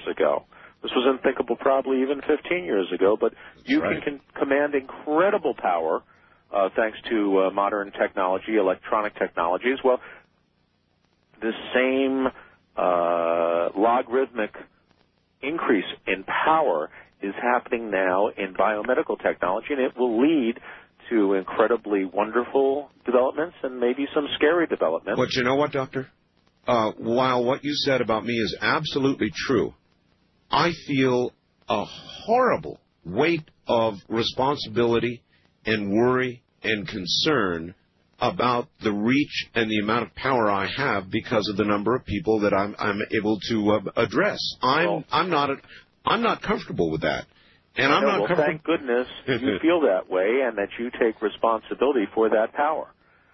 ago. This was unthinkable probably even 15 years ago, but you can command incredible power thanks to modern technology, electronic technologies. Well, the same logarithmic increase in power is happening now in biomedical technology, and it will lead to incredibly wonderful developments and maybe some scary developments. But you know what, Doctor? While what you said about me is absolutely true, I feel a horrible weight of responsibility and worry and concern about the reach and the amount of power I have because of the number of people that I'm able to address. I'm not comfortable with that. And I'm not comfortable. Thank goodness you feel that way and that you take responsibility for that power.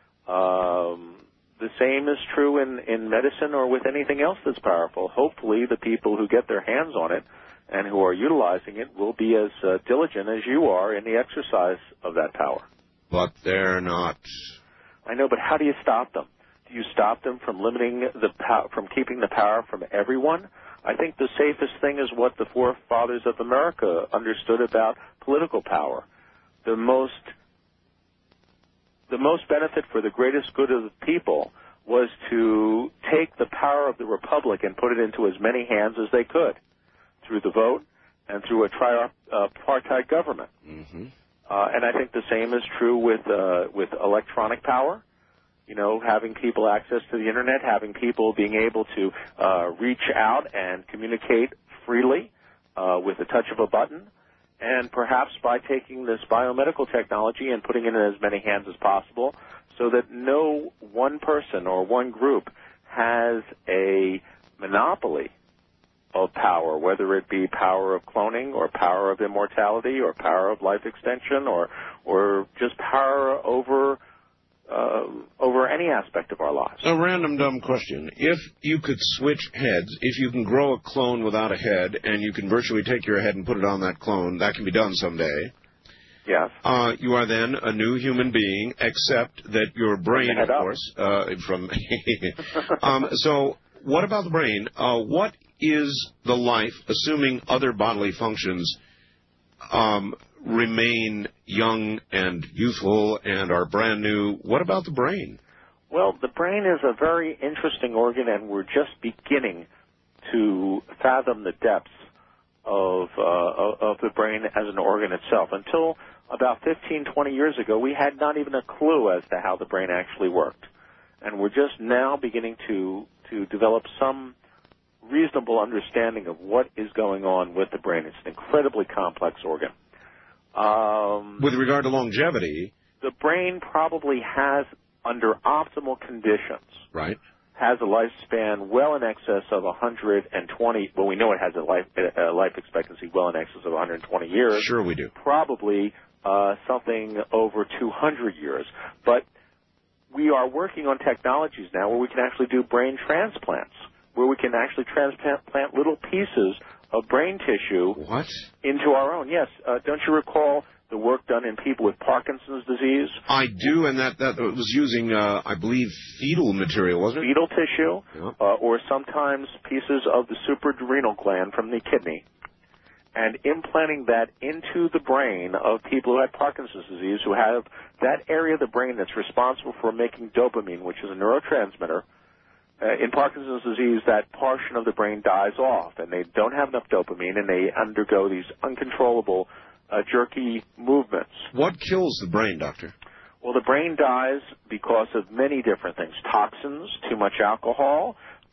The same is true in medicine or with anything else that's powerful. Hopefully the people who get their hands on it and who are utilizing it will be as diligent as you are in the exercise of that power. But they're not. I know, but how do you stop them? Do you stop them from limiting from keeping the power from everyone? I think the safest thing is what the forefathers of America understood about political power. The most benefit for the greatest good of the people was to take the power of the republic and put it into as many hands as they could through the vote and through a tripartite government. Mm-hmm. And I think the same is true with electronic power. You know, having people access to the Internet, having people being able to reach out and communicate freely with the touch of a button, and perhaps by taking this biomedical technology and putting it in as many hands as possible so that no one person or one group has a monopoly of power, whether it be power of cloning or power of immortality or power of life extension or just power over any aspect of our lives. A random dumb question. If you could switch heads, if you can grow a clone without a head and you can virtually take your head and put it on that clone, that can be done someday. Yes. You are then a new human being, except that your brain, of course, so what about the brain? What is the life, assuming other bodily functions remain young and youthful and are brand new? What about the brain? Well, the brain is a very interesting organ, and we're just beginning to fathom the depths of the brain as an organ itself. Until about 15, 20 years ago, we had not even a clue as to how the brain actually worked. And we're just now beginning to develop some reasonable understanding of what is going on with the brain. It's an incredibly complex organ. With regard to longevity, the brain probably has, under optimal conditions, has a lifespan well in excess of 120. Well, we know it has a life expectancy well in excess of 120 years. Sure, we do. Probably something over 200 years. But we are working on technologies now where we can actually do brain transplants, where we can actually transplant little pieces of brain tissue into our own. Yes. Don't you recall the work done in people with Parkinson's disease? I do, and that was using, I believe, fetal material, wasn't it? Fetal tissue, or sometimes pieces of the suprarenal gland from the kidney, and implanting that into the brain of people who had Parkinson's disease, who have that area of the brain that's responsible for making dopamine, which is a neurotransmitter. In Parkinson's disease, that portion of the brain dies off, and they don't have enough dopamine, and they undergo these uncontrollable, jerky movements. What kills the brain, Doctor? Well, the brain dies because of many different things. Toxins, too much alcohol,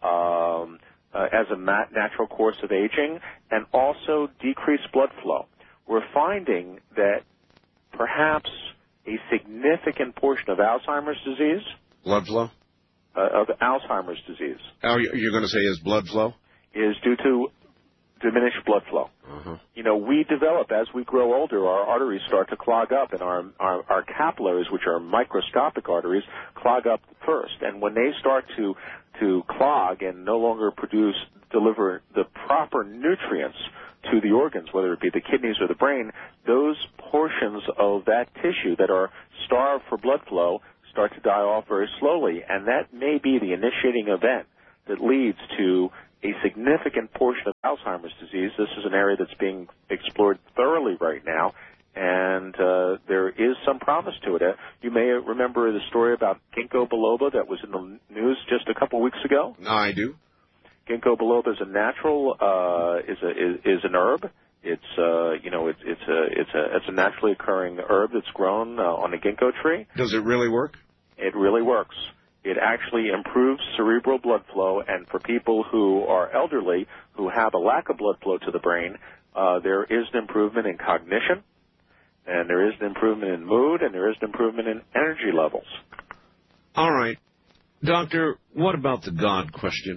as a natural course of aging, and also decreased blood flow. We're finding that perhaps a significant portion of Alzheimer's disease... Blood flow? Of Alzheimer's disease. You're going to say is blood flow? Is due to diminished blood flow. Uh-huh. You know, we develop, as we grow older, our arteries start to clog up, and our capillaries, which are microscopic arteries, clog up first. And when they start to clog and no longer deliver the proper nutrients to the organs, whether it be the kidneys or the brain, those portions of that tissue that are starved for blood flow start to die off very slowly, and that may be the initiating event that leads to a significant portion of Alzheimer's disease. This is an area that's being explored thoroughly right now, and there is some promise to it. You may remember the story about ginkgo biloba that was in the news just a couple weeks ago. I do. Ginkgo biloba is a natural is an herb. It's it's a naturally occurring herb that's grown on a ginkgo tree. Does it really work? It really works. It actually improves cerebral blood flow, and for people who are elderly, who have a lack of blood flow to the brain, there is an improvement in cognition, and there is an improvement in mood, and there is an improvement in energy levels. All right. Doctor, what about the God question?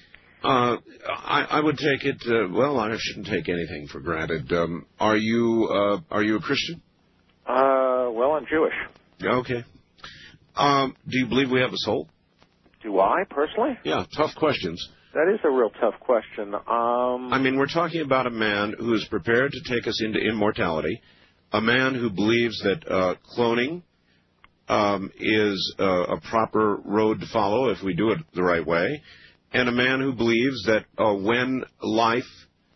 I would take it, well, I shouldn't take anything for granted. Are you a Christian? Well, I'm Jewish. Okay. Do you believe we have a soul? Do I, personally? Yeah, tough questions. That is a real tough question. I mean, we're talking about a man who is prepared to take us into immortality, a man who believes that cloning is a proper road to follow if we do it the right way, and a man who believes that when life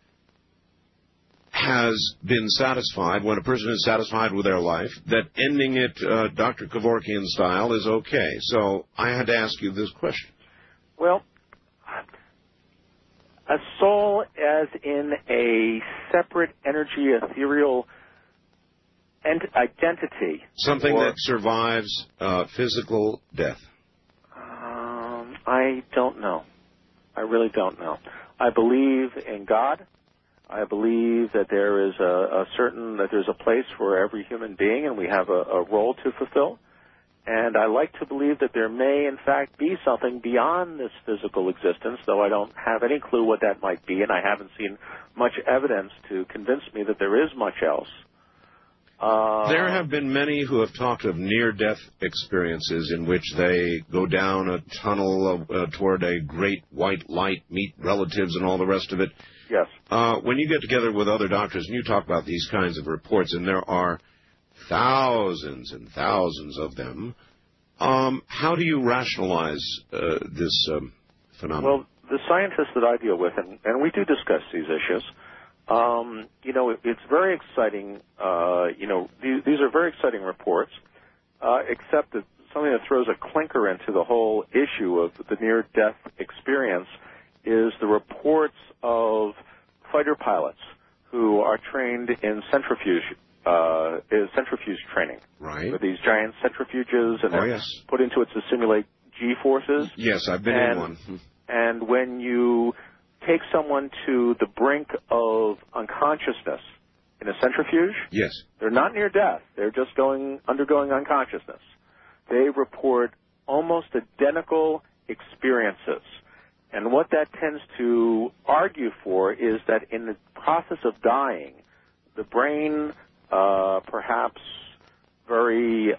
has been satisfied, when a person is satisfied with their life, that ending it Dr. Kevorkian style is okay. So I had to ask you this question. Well, a soul as in a separate energy, ethereal identity. Something that survives physical death. I don't know. I really don't know. I believe in God. I believe that there is that there's a place for every human being, and we have a role to fulfill. And I like to believe that there may, in fact, be something beyond this physical existence, though I don't have any clue what that might be, and I haven't seen much evidence to convince me that there is much else. There have been many who have talked of near-death experiences in which they go down a tunnel toward a great white light, meet relatives, and all the rest of it. Yes. When you get together with other doctors and you talk about these kinds of reports, and there are thousands and thousands of them, how do you rationalize this phenomenon? Well, the scientists that I deal with, and we do discuss these issues, it's very exciting. These are very exciting reports, except that something that throws a clinker into the whole issue of the near-death experience is the reports of fighter pilots who are trained in centrifuge training. Right. With these giant centrifuges, and they're put into it to simulate G-forces. Yes, I've been in one. And when you take someone to the brink of unconsciousness in a centrifuge, yes, they're not near death. They're just undergoing unconsciousness. They report almost identical experiences. And what that tends to argue for is that in the process of dying, the brain perhaps very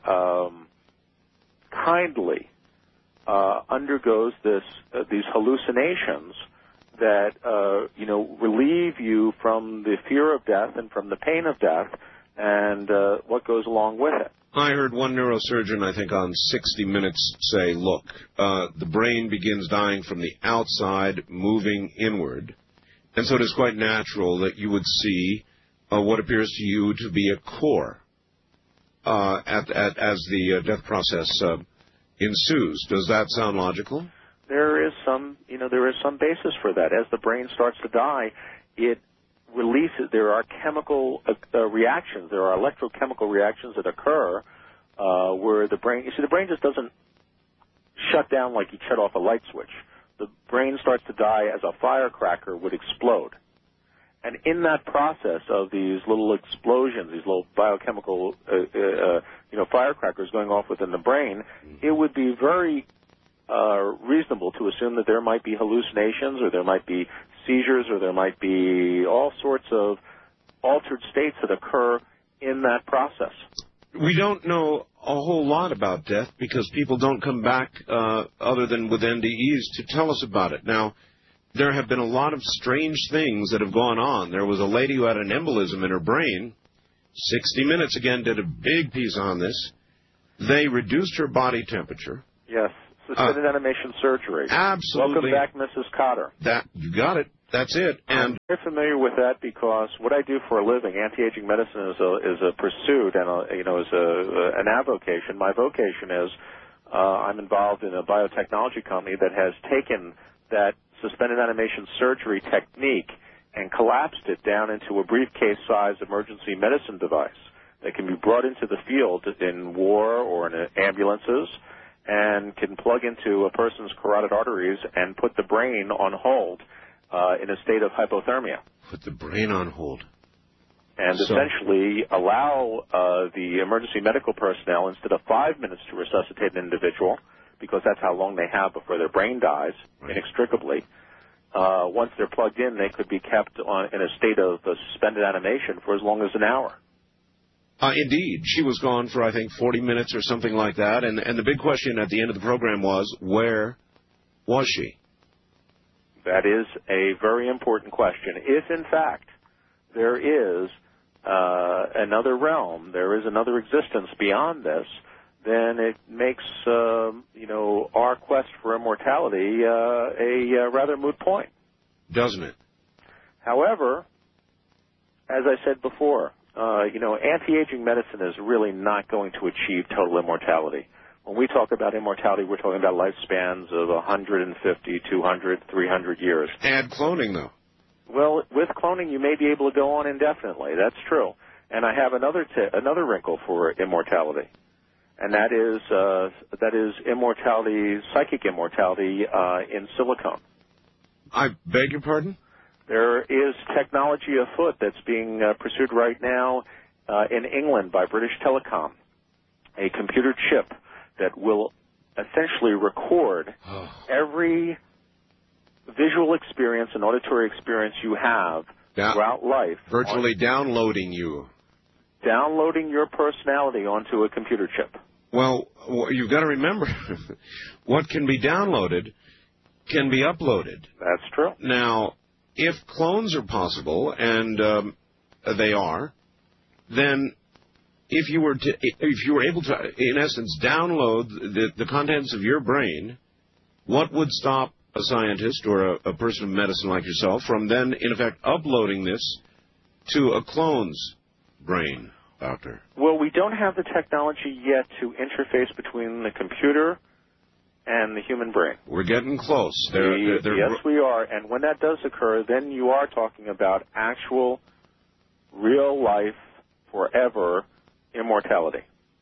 kindly undergoes these hallucinations that relieve you from the fear of death and from the pain of death and what goes along with it. I heard one neurosurgeon, I think, on 60 Minutes say, look, the brain begins dying from the outside, moving inward, and so it is quite natural that you would see what appears to you to be a core as the death process ensues. Does that sound logical? There is some basis for that. As the brain starts to die, it releases. There are chemical reactions. There are electrochemical reactions that occur where the brain. You see, the brain just doesn't shut down like you shut off a light switch. The brain starts to die as a firecracker would explode. And in that process of these little explosions, these little biochemical, firecrackers going off within the brain, it would be very reasonable to assume that there might be hallucinations, or there might be seizures, or there might be all sorts of altered states that occur in that process. We don't know a whole lot about death because people don't come back other than with NDEs to tell us about it. Now, there have been a lot of strange things that have gone on. There was a lady who had an embolism in her brain. 60 Minutes, again, did a big piece on this. They reduced her body temperature. Yes, Suspended animation surgery. Absolutely. Welcome back, Mrs. Cotter. You got it. That's it. And I'm very familiar with that because what I do for a living, anti-aging medicine, is a pursuit and is an avocation. My vocation is I'm involved in a biotechnology company that has taken that suspended animation surgery technique and collapsed it down into a briefcase-sized emergency medicine device that can be brought into the field in war or in ambulances and can plug into a person's carotid arteries and put the brain on hold in a state of hypothermia. Put the brain on hold. And essentially allow the emergency medical personnel, instead of 5 minutes to resuscitate an individual, because that's how long they have before their brain dies inextricably, once they're plugged in, they could be kept in a state of suspended animation for as long as an hour. Indeed. She was gone for, I think, 40 minutes or something like that. And the big question at the end of the program was, where was she? That is a very important question. If, in fact, there is another realm, there is another existence beyond this, then it makes, our quest for immortality a rather moot point. Doesn't it? However, as I said before, anti-aging medicine is really not going to achieve total immortality. When we talk about immortality, we're talking about lifespans of 150, 200, 300 years. Add cloning, though. Well, with cloning, you may be able to go on indefinitely. That's true. And I have another wrinkle for immortality, and that is immortality, psychic immortality in silicone. I beg your pardon? There is technology afoot that's being pursued right now in England by British Telecom, a computer chip that will essentially record every visual experience and auditory experience you have throughout life. Virtually downloading you. Downloading your personality onto a computer chip. Well, you've got to remember, what can be downloaded can be uploaded. That's true. Now, if clones are possible, and they are, then if you were able to, in essence, download the contents of your brain, what would stop a scientist or a person of medicine like yourself from then, in effect, uploading this to a clone's brain, Doctor? Well, we don't have the technology yet to interface between the computer and the human brain. We're getting close. Yes, we are. And when that does occur, then you are talking about actual, real life, forever immortality.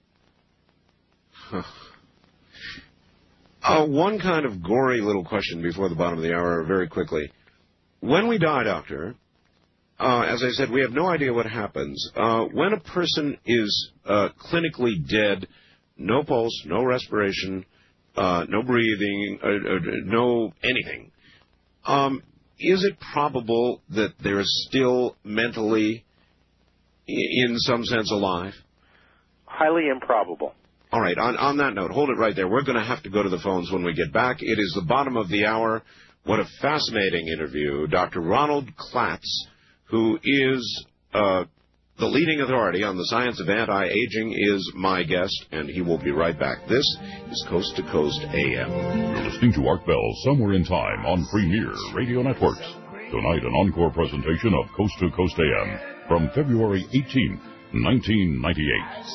One kind of gory little question before the bottom of the hour, very quickly. When we die, Doctor, as I said, we have no idea what happens. When a person is clinically dead, no pulse, no respiration, no breathing, no anything, is it probable that they're still mentally, in some sense, alive? Highly improbable. All right, on that note, hold it right there. We're going to have to go to the phones when we get back. It is the bottom of the hour. What a fascinating interview. Dr. Ronald Klatz, who is the leading authority on the science of anti-aging, is my guest, and he will be right back. This is Coast to Coast AM. You're listening to Art Bell, Somewhere in Time on Premier Radio Networks. Tonight, an encore presentation of Coast to Coast AM from February 18, 1998.